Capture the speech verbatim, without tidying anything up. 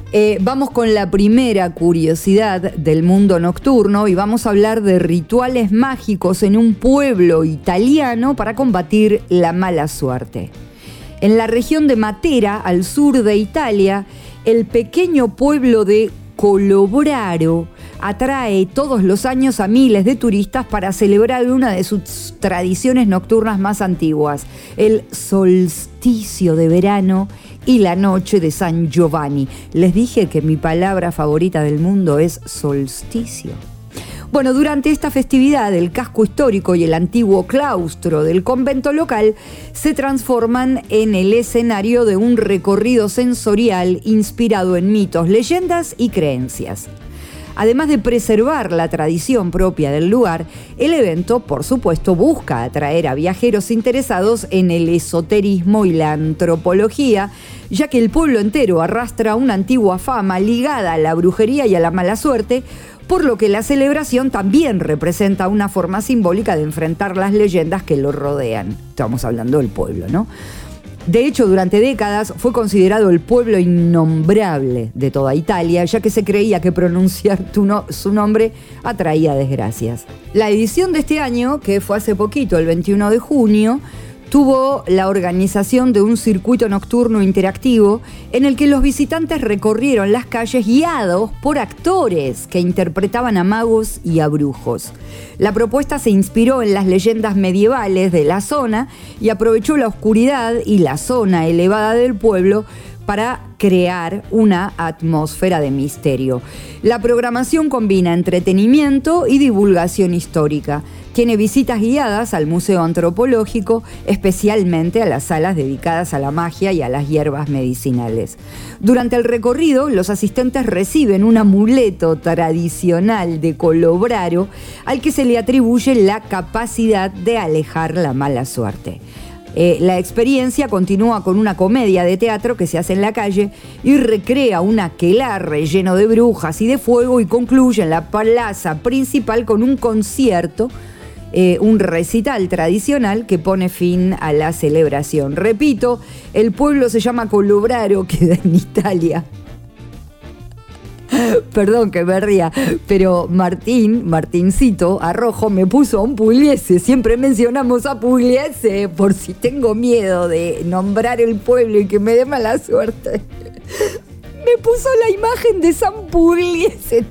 Eh, vamos con la primera curiosidad del mundo nocturno y vamos a hablar de rituales mágicos en un pueblo italiano para combatir la mala suerte. En la región de Matera, al sur de Italia, el pequeño pueblo de Colobraro atrae todos los años a miles de turistas para celebrar una de sus tradiciones nocturnas más antiguas, el solsticio de verano y la noche de San Giovanni. Les dije que mi palabra favorita del mundo es solsticio. Bueno, durante esta festividad, el casco histórico y el antiguo claustro del convento local se transforman en el escenario de un recorrido sensorial inspirado en mitos, leyendas y creencias. Además de preservar la tradición propia del lugar, el evento, por supuesto, busca atraer a viajeros interesados en el esoterismo y la antropología, ya que el pueblo entero arrastra una antigua fama ligada a la brujería y a la mala suerte, por lo que la celebración también representa una forma simbólica de enfrentar las leyendas que lo rodean. Estamos hablando del pueblo, ¿no? De hecho, durante décadas fue considerado el pueblo innombrable de toda Italia, ya que se creía que pronunciar tu no, su nombre atraía desgracias. La edición de este año, que fue hace poquito, el veintiuno de junio, tuvo la organización de un circuito nocturno interactivo en el que los visitantes recorrieron las calles guiados por actores que interpretaban a magos y a brujos. La propuesta se inspiró en las leyendas medievales de la zona y aprovechó la oscuridad y la zona elevada del pueblo para crear una atmósfera de misterio. La programación combina entretenimiento y divulgación histórica. Tiene visitas guiadas al Museo Antropológico, especialmente a las salas dedicadas a la magia y a las hierbas medicinales. Durante el recorrido, los asistentes reciben un amuleto tradicional de Colobraro al que se le atribuye la capacidad de alejar la mala suerte. Eh, la experiencia continúa con una comedia de teatro que se hace en la calle y recrea un aquelarre lleno de brujas y de fuego y concluye en la plaza principal con un concierto, eh, un recital tradicional que pone fin a la celebración. Repito, el pueblo se llama Colobraro, queda en Italia. Perdón que me ría, pero Martín, Martincito Arrojo me puso a un Pugliese. Siempre mencionamos a Pugliese por si tengo miedo de nombrar el pueblo y que me dé mala suerte. Me puso la imagen de San Pugliese.